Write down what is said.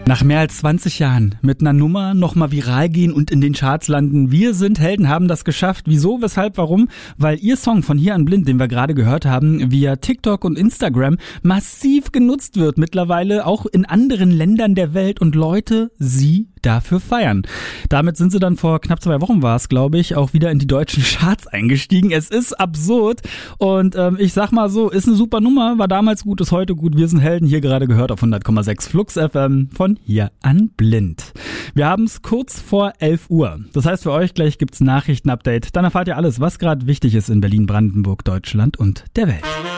Nach mehr als 20 Jahren mit einer Nummer nochmal viral gehen und in den Charts landen. Wir sind Helden, haben das geschafft. Wieso, weshalb, warum? Weil ihr Song von Hier an Blind, den wir gerade gehört haben, via TikTok und Instagram massiv genutzt wird. Mittlerweile auch in anderen Ländern der Welt und Leute sie dafür feiern. Damit sind sie dann vor knapp 2 Wochen war es, glaube ich, auch wieder in die deutschen Charts eingestiegen. Es ist absurd und ich sag mal so, ist eine super Nummer, war damals gut, ist heute gut. Wir sind Helden, hier gerade gehört auf 100,6 Flux FM von Hier an Blind. Wir haben es kurz vor 11 Uhr. Das heißt für euch, gleich gibt's Nachrichtenupdate. Dann erfahrt ihr alles, was gerade wichtig ist in Berlin, Brandenburg, Deutschland und der Welt.